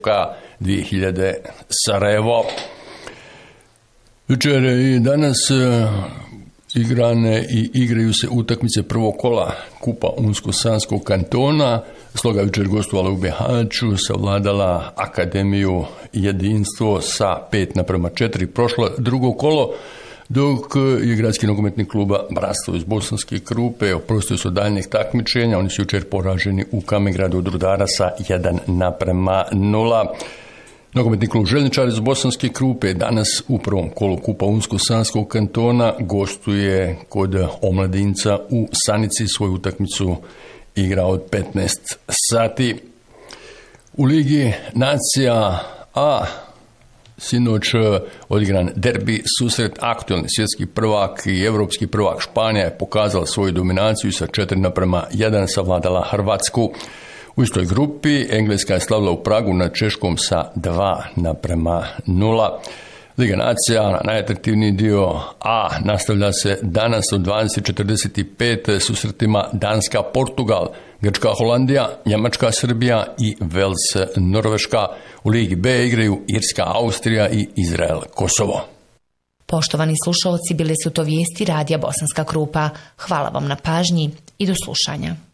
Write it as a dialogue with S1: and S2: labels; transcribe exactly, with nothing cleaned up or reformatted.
S1: dvije hiljade Sarajevo. Jučer i danas igrane i igraju se utakmice prvog kola Kupa Unsko-Sanskog kantona. Sloga jučer gostovala u Bihaću, savladala Akademiju Jedinstvo sa pet naprema četiri. Prošlo drugo kolo, dok je gradski nogometni kluba Bratstvo iz Bosanske Krupe oprostio su daljnjih takmičenja. Oni su jučer poraženi u Kamegradu od Rudara sa jedan naprema nula. Nogometni klub Željničar iz Bosanske Krupe danas u prvom kolu Kupa Unsko-Sanskog kantona gostuje kod Omladinca u Sanici. Svoju utakmicu igra od petnaest sati. U Ligi Nacija A sinoć odigran derbi susret. Aktualni svjetski prvak i evropski prvak Španija je pokazala svoju dominaciju i sa četiri naprema jedan savladala Hrvatsku. U istoj grupi Engleska je slavila u Pragu nad Češkom sa dva naprema nula. Liga Nacija, najatraktivniji dio A, nastavlja se danas od dvadeset četrdeset pet susretima Danska-Portugal, Grčka-Holandija, Njemačka-Srbija i Vels-Norveška. U Ligi B igraju Irska-Austrija i Izrael-Kosovo.
S2: Poštovani slušalci, bile su to vijesti Radija Bosanska Krupa. Hvala vam na pažnji i do slušanja.